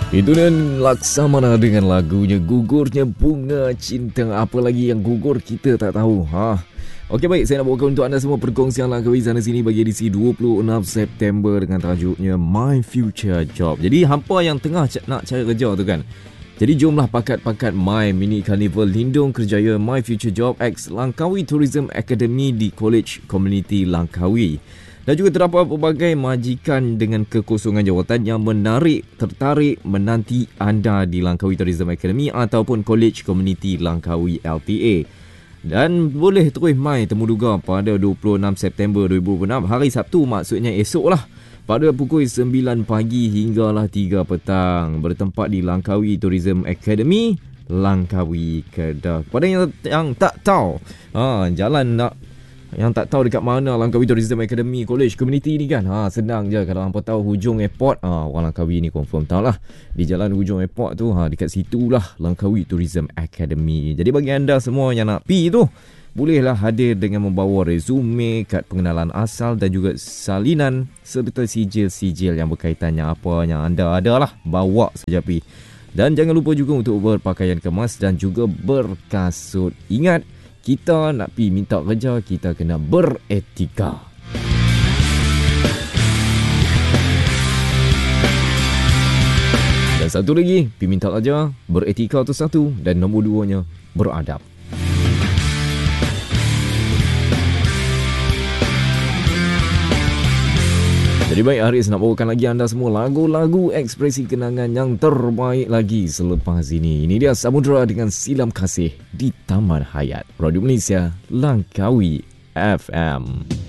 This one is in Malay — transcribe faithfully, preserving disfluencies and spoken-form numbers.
Itu dan Laksamana dengan lagunya Gugurnya Bunga Cinta. Apa lagi yang gugur kita tak tahu. Ha. Okey, baik, saya nak bawakan untuk anda semua perkongsian Langkawi sana sini bagi edisi dua puluh enam September dengan tajuknya My Future Job. Jadi hampa yang tengah nak cari kerja tu kan, jadi jomlah pakat-pakat My Mini Carnival Lindung Kerjaya My Future Job X Langkawi Tourism Academy di College Community Langkawi. Dan juga terdapat pelbagai majikan dengan kekosongan jawatan yang menarik, tertarik menanti anda di Langkawi Tourism Academy ataupun College Community Langkawi L T A. Dan boleh terus mai temuduga pada dua puluh enam September dua ribu dua puluh enam, hari Sabtu, maksudnya esok lah, pada pukul sembilan pagi hinggalah tiga petang, bertempat di Langkawi Tourism Academy, Langkawi, Kedah. Kepada yang, yang tak tahu ha, jalan nak Yang tak tahu dekat mana Langkawi Tourism Academy College Community ni kan, ha, senang je. Kalau hampa tahu hujung airport, ha, orang Langkawi ni confirm tahu lah. Di jalan hujung airport tu, ha, dekat situ lah Langkawi Tourism Academy. Jadi bagi anda semua yang nak pi tu, bolehlah hadir dengan membawa resume, kad pengenalan asal dan juga salinan serta sijil-sijil yang berkaitannya apa yang anda ada lah. Bawa saja pi. Dan jangan lupa juga untuk berpakaian kemas dan juga berkasut. Ingat, kita nak pi minta kerja, kita kena beretika. Dan satu lagi, pi minta kerja, beretika tu satu, dan nombor duanya, beradab. Jadi baik, Haris nak bawakan lagi anda semua lagu-lagu ekspresi kenangan yang terbaik lagi selepas ini. Ini dia Samudra dengan Silam Kasih di Taman Hayat. Radio Malaysia, Langkawi F M.